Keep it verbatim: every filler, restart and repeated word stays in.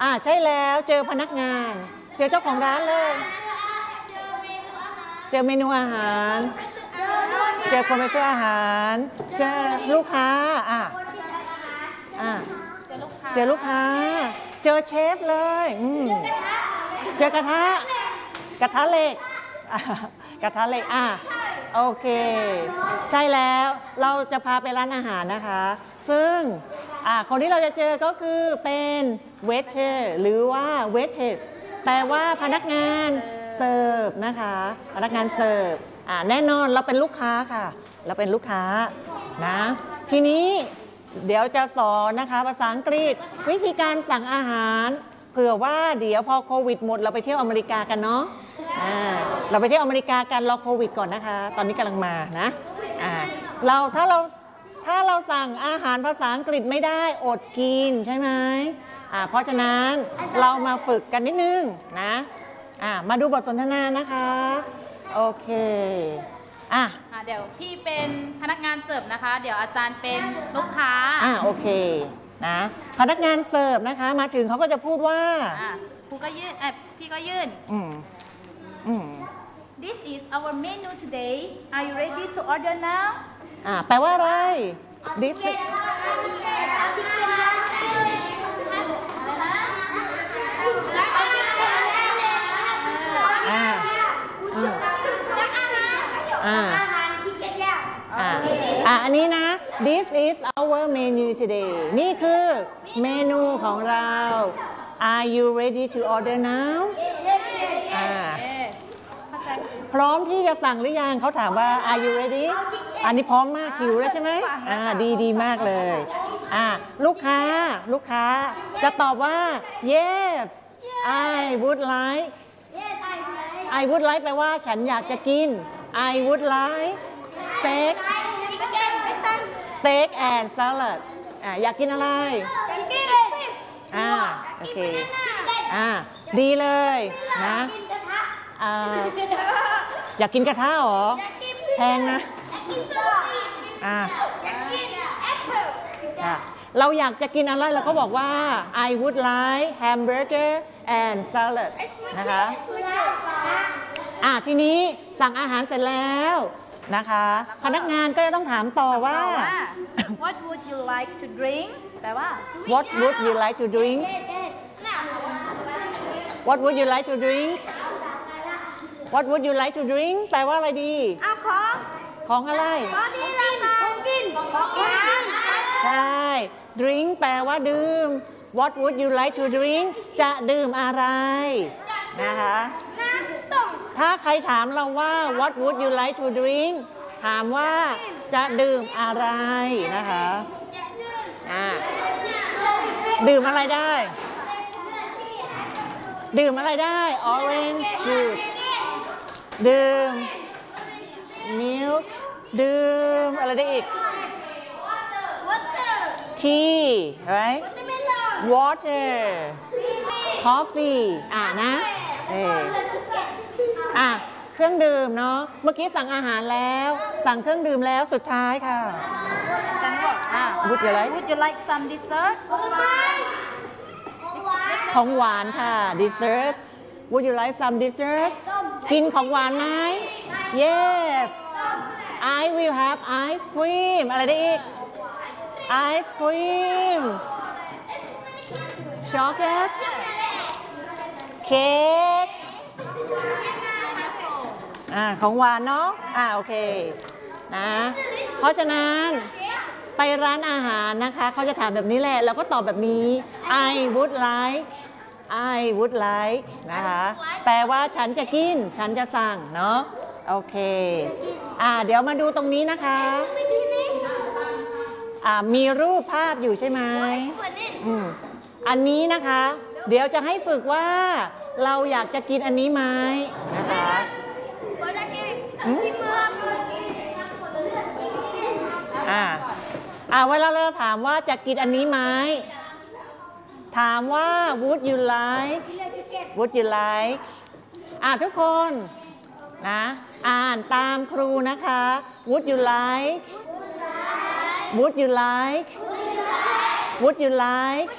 อ่าใช่แล้วเจอพนักงานเจอเจ้าของร้านเลยเจอเมนูอาหารเจอคนไปซื้ออาหารเจอลูกค้าอ่ะอ่ะเจอลูกค้าเจอเชฟเลยอืมเจอกระทะกระทะเหล็กกระทะเหล็กอ่ะโอเคใช่แล้วเราจะพาไปร้านอาหารนะคะซึ่งอ่ะคนที่เราจะเจอก็คือเป็นเวทเชอร์หรือว่าเวทเชสแปลว่าพนักงานเสิร์ฟนะคะพนักงานเสิร์ฟอ่ะแน่นอนเราเป็นลูกค้าค่ะเราเป็นลูกค้านะทีนี้เดี๋ยวจะสอนนะคะภาษาอังกฤษวิธีการสั่งอาหารเผื่อว่าเดี๋ยวพอโควิดหมดเราไปเที่ยวอเมริกากันเนาะเราไปเที่ยวอเมริกากันรอโควิดก่อนนะคะตอนนี้กำลังมานะเราถ้าเราถ้าเราสั่งอาหารภาษาอังกฤษไม่ได้อดกินใช่ไหมเพราะฉะนั้นเรามาฝึกกันนิดนึงนะมาดูบทสนทนานะคะโอเคอ่ะเดี๋ยวพี่เป็นพนักงานเสิร์ฟนะคะเดี๋ยวอาจารย์เป็นลูกค้าอ่ะโอเคนะพนักงานเสิร์ฟนะคะมาถึงเขาก็จะพูดว่าครูก็ยื่นเอ้พี่ก็ยื่นอืมอืม This is our menu today Are you ready to order now อ่าแปลว่าอะไร This อ่าอ่าอาหารที่เก็บแล้วอ่าอ่าอันนี้นะ This is our menu today นี่คือเมนูของเรา Are you ready to order now อ่าพร้อมที่จะสั่งหรือยังเขาถามว่า Are you ready อันนี้พร้อมมากหิวแล้วใช่ไหมอ่าดีดีมากเลยอ่าลูกค้าลูกค้าจะตอบว่า Yes I would like I would like แปลว่าฉันอยากจะกิน I would like steak steak and salad อ่าอยากกินอะไรอ่าโอเคอ่าดีเลยนะอ่าอยากกินกระทะหรอแพงนะอ่าเราอยากจะกินอะไรเราก็บอกว่า I would like hamburger and salad นะคะอ่ะทีนี้สั่งอาหารเสร็จแล้วนะคะพนักงานก็จะต้องถามต่อว่า What would you like to drink แปลว่า What would you like to drink What would you like to drink What would you like to drink แปลว่าอะไรดีเอาของของอะไรของที่เราของกินของกินใช่ drink แปลว่าดื่ม What would you like to drink จะดื่มอะไรนะคะถ้าใครถามเราว่า What would you like to drink ถามว่าจะดื่มอะไรนะคะอ่าดื่มอะไรได้ดื่มอะไรได้ orange juice ดื่ม milk ดื่มอะไรได้อีก tea right water coffee อ่ะนะเอออ่ะเครื่องดื่มเนาะเมื่อกี้สั่งอาหารแล้วสั่งเครื่องดื่มแล้วสุดท้ายค่ะจังบอกอ่ะ Would you like Would you like some dessert ของหวานค่ะ dessert Would you like some dessert กินของหวานไหม Yes I will have ice cream อะไรได้อีก ice cream chocolate cake อ่าของหวานเนาะอ่าโอเคนะเพราะฉะนั้นไปร้านอาหารนะคะเขาจะถามแบบนี้แหละเราก็ตอบแบบนี้ I would like I would like นะคะแปลว่าฉันจะกินฉันจะสั่งเนาะโอเคอ่าเดี๋ยวมาดูตรงนี้นะคะอ่ามีรูปภาพอยู่ใช่ไหมอืมอันนี้นะคะเดี๋ยวจะให้ฝึกว่าเราอยากจะกินอันนี้ไหมนะคะอ่าอ่าเวลาเราถามว่าจะกินอันนี้ไหมถามว่า would you like would you like อ่าทุกคนนะอ่านตามครูนะคะ would you like would you like would you like